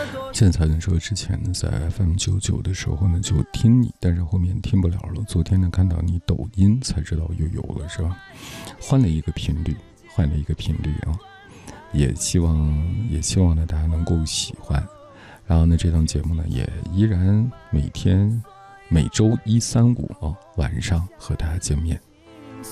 现在才能说之前呢，在 FM99的时候呢就听你，但是后面听不了了。昨天呢看到你抖音才知道又有了，是吧？换了一个频率啊！也希望呢大家能够喜欢。然后呢这档节目呢也依然每周1、3、5晚上和大家见面。